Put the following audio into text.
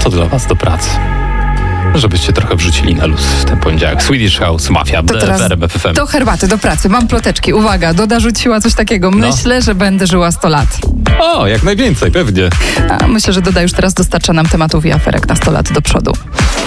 To dla was do pracy. Żebyście trochę wrzucili na luz w ten poniedziałek. Swedish House Mafia w RMF FM. Do herbaty, do pracy. Mam ploteczki. Uwaga, Doda rzuciła coś takiego. Myślę, że będę żyła 100 lat. O, jak najwięcej, pewnie. A myślę, że Doda już teraz dostarcza nam tematów i aferek na 100 lat do przodu.